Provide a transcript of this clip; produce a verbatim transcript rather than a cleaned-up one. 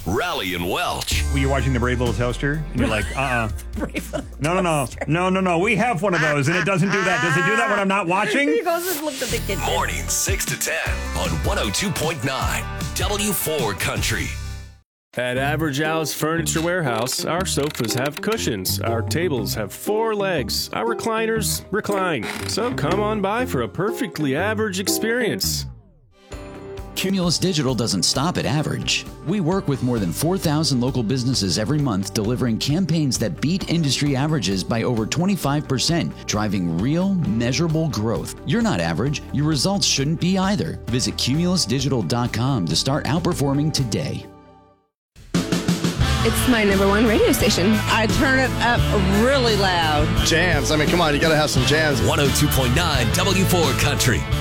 Rally and Welch. Were you watching the Brave Little Toaster? And you're like, uh-uh. No, no, no. No, no, no. We have one of those, and it doesn't do that. Does it do that when I'm not watching? He goes and looks at the kitchen. Morning six to ten on one oh two point nine W four Country. At Average Al's Furniture Warehouse, our sofas have cushions, our tables have four legs, our recliners recline. So come on by for a perfectly average experience. Cumulus Digital doesn't stop at average. We work with more than four thousand local businesses every month, delivering campaigns that beat industry averages by over twenty-five percent, driving real, measurable growth. You're not average. Your results shouldn't be either. Visit cumulus digital dot com to start outperforming today. It's my number one radio station. I turn it up really loud. Jams. I mean, come on, you got to have some jams. one oh two point nine W four Country.